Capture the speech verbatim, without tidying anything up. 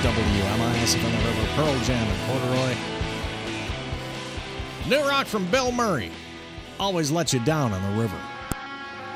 W M I S on the river, Pearl Jam and Corduroy. New rock from Bill Murray. Always let you down on the river.